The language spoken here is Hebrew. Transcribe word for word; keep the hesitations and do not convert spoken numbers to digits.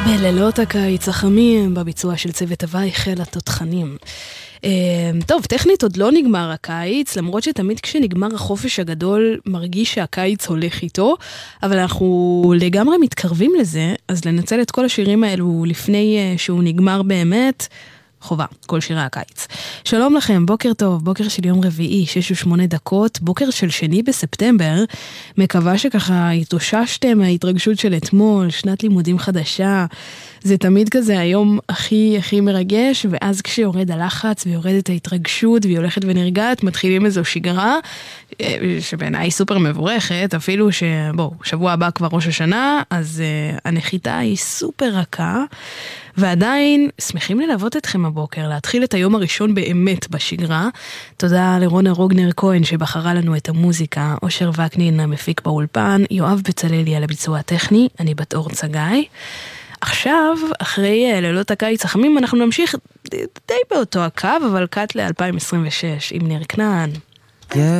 בלילות הקיץ החמים, בביצוע של צוות הוואי חיל התותחנים. טוב, טכנית עוד לא נגמר הקיץ, למרות שתמיד כשנגמר החופש הגדול מרגיש שהקיץ הולך איתו, אבל אנחנו לגמרי מתקרבים לזה, אז לנצל את כל השירים האלו לפני שהוא נגמר באמת, חובה, כל שירי הקיץ. שלום לכם, בוקר טוב, בוקר של יום רביעי, שש ושמונה דקות, בוקר של שני בספטמבר, מקווה שככה התאוששתם מההתרגשות של אתמול, שנת לימודים חדשה, זה תמיד כזה היום הכי הכי מרגש, ואז כשיורד הלחץ ויורדת ההתרגשות והיא הולכת ונרגעת, מתחילים איזו שגרה, שבעיניי סופר מבורכת, אפילו שבוא, שבוע הבא כבר ראש השנה, אז uh, הנחיתה היא סופר רכה, ועדיין שמחים ללוות אתכם הבוקר, להתחיל את היום הראשון באמת בשגרה. תודה לרונה רוגנר כהן שבחרה לנו את המוזיקה, אושר וקנין המפיק באולפן, יואב בצללי על הביצוע הטכני, אני בת אור צגאי. עכשיו, אחרי לילות הקיץ החמים, אנחנו נמשיך די באותו הקו, אבל קאט ל-אלפיים עשרים ושש עם ניר כנען.